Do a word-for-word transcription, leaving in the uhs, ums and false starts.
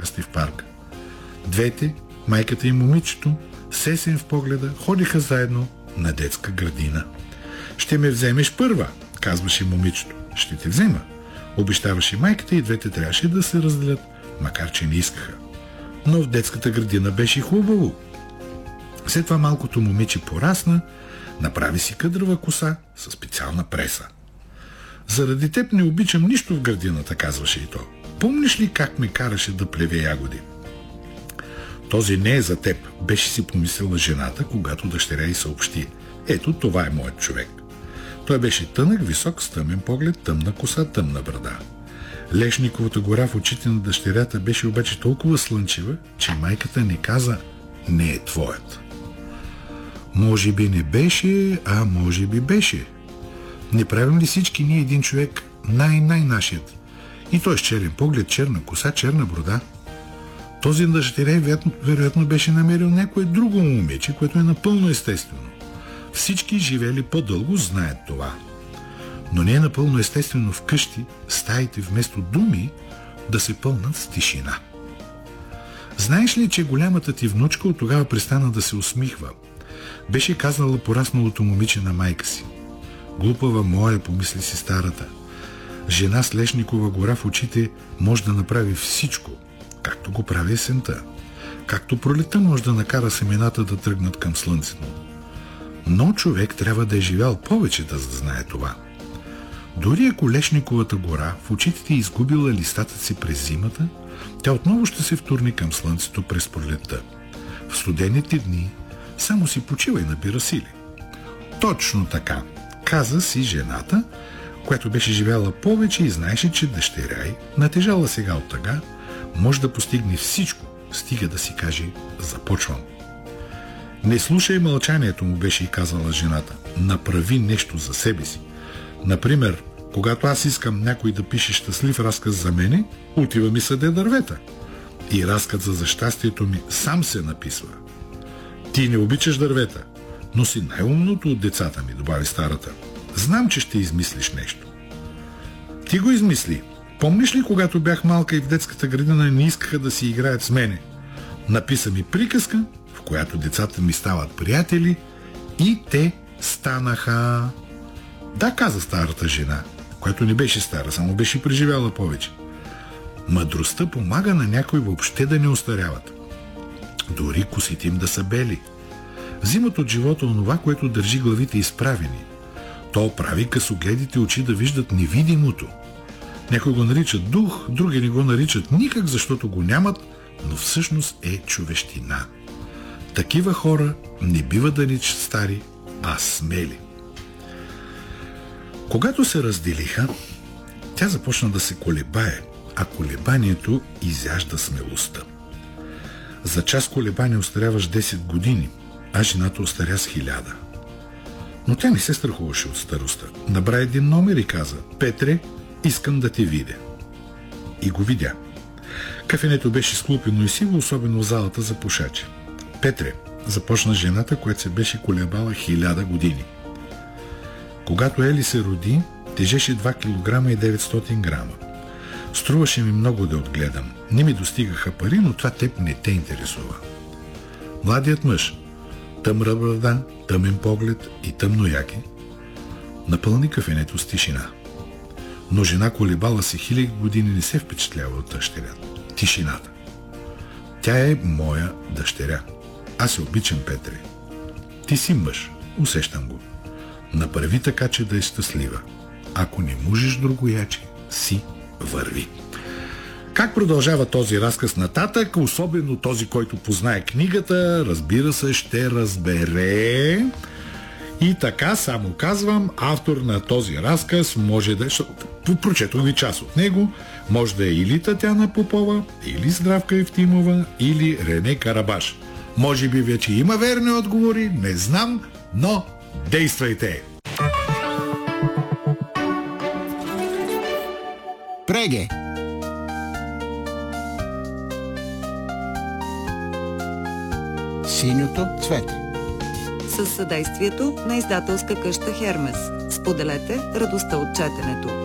играсти в парка. Двете, майката и момичето, сесен в погледа, ходиха заедно на детска градина. Ще ме вземеш първа, казваше момичето. Ще те взема, обещаваше майката и двете трябваше да се разделят, макар че не искаха. Но в детската градина беше хубаво. След това малкото момиче порасна, направи си къдрава коса със специална преса. Заради теб не обичам нищо в градината, казваше и то. Помниш ли как ме караше да плеве ягоди? Този не е за теб, беше си помислила жената, когато дъщеря й съобщи. Ето, това е моят човек. Той беше тънък, висок, с тъмен поглед, тъмна коса, тъмна брада. Лешниковата гора в очите на дъщерята беше обаче толкова слънчева, че майката не каза «не е твоят». Може би не беше, а може би беше. Не правим ли всички ние един човек най-най-нашият? И той с черен поглед, черна коса, черна брода. Този дъщеря вероятно, вероятно беше намерил някое друго момиче, което е напълно естествено. Всички живели по-дълго, знаят това. Но не е напълно естествено вкъщи стаите вместо думи да се пълнат с тишина. Знаеш ли, че голямата ти внучка от тогава престана да се усмихва? Беше казала порасналото момиче на майка си. Глупава моя, помисли си старата. Жена с Лешникова гора в очите може да направи всичко, както го прави есента. Както пролетта може да накара семената да тръгнат към слънцето. Но човек трябва да е живял повече, да знае това. Дори ако Лешниковата гора в очите ти изгубила листата си през зимата, тя отново ще се втурни към слънцето през пролетта. В студените дни само си почива и набира сили. Точно така, каза си жената, която беше живяла повече и знаеше, че дъщеря й, натежала сега от тъга, може да постигне всичко, стига да си каже «започвам». Не слушай мълчанието, му беше и казала жената. Направи нещо за себе си. Например, когато аз искам някой да пише щастлив разказ за мене, отива ми съде дървета. И разказът за щастието ми сам се написва. Ти не обичаш дървета, но си най-умното от децата ми, добави старата. Знам, че ще измислиш нещо. Ти го измисли. Помниш ли, когато бях малка и в детската градина не искаха да си играят с мене? Написа ми приказка, в която децата ми стават приятели и те станаха... Да, каза старата жена, която не беше стара, само беше преживяла повече. Мъдростта помага на някой въобще да не остаряват. Дори косите им да са бели. Взимат от живота онова, което държи главите изправени. То прави късогледите очи да виждат невидимото. Някой го наричат дух, други не го наричат никак, защото го нямат, но всъщност е човещина. Такива хора не бива да наричат стари, а смели. Когато се разделиха, тя започна да се колебае, а колебанието изяжда смелостта. За час колебание остаряваш десет години, а жената остаря с хиляда. Но тя не се страхуваше от старостта. Набра един номер и каза: Петре, искам да те видя. И го видя. Кафенето беше склупено и сиво, особено в залата за пушачи. Петре, започна жената, която се беше колебала хиляда години. Когато Ели се роди, тежеше два килограма и деветстотин грама. Струваше ми много да отгледам. Не ми достигаха пари, но това теб не те интересува. Младият мъж, тъмна брада, тъмен поглед и тъмно яки, напълни кафенето с тишина. Но жена колебала се хиляди години не се впечатлява от дъщеря. Тишината. Тя е моя дъщеря. Аз се обичам, Петре. Ти си мъж, усещам го. Направи така, че да е щастлива. Ако не можеш другояче, си върви. Как продължава този разказ нататък, особено този, който познае книгата, разбира се, ще разбере. И така, само казвам, автор на този разказ може да е, прочетох ви част от него, може да е или Татяна Попова, или Здравка Евтимова, или Рене Карабаш. Може би вече има верни отговори, не знам, но действайте! Преге! Синьото цвете. Със съдействието на издателска къща Хермес. Споделете радостта от четенето.